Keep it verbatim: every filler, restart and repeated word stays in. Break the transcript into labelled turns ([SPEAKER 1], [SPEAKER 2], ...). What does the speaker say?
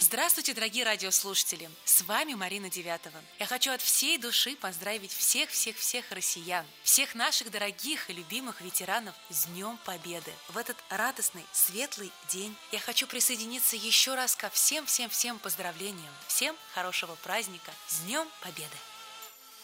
[SPEAKER 1] Здравствуйте, дорогие радиослушатели! С вами Марина Девятова. Я хочу от всей души поздравить всех-всех-всех россиян, всех наших дорогих и любимых ветеранов с Днем Победы. В этот радостный, светлый день я хочу присоединиться еще раз ко всем-всем-всем поздравлениям. Всем хорошего праздника с Днем Победы!